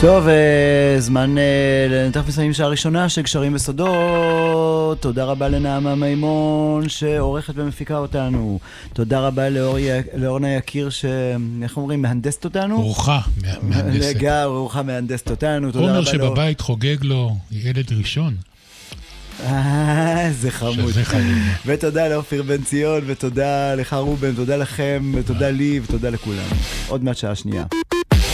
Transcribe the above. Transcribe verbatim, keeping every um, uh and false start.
טוב, זמן לנתח מסיימים שעה ראשונה של קשרים וסודות. תודה רבה לנעמה מימון שעורכת ומפיקה אותנו. תודה רבה לאורנה יקיר ש... איך אומרים? מהנדסת אותנו? אורחה מהנדסת. לגע, אורחה מהנדסת אותנו. עומר שבבית חוגג לו ילד ראשון. אה, זה חמוד. שזה חמוד. ותודה לאופיר בן ציון, ותודה לך רובן, תודה לכם, ותודה לי, ותודה לכולם. עוד מעט שעה שנייה.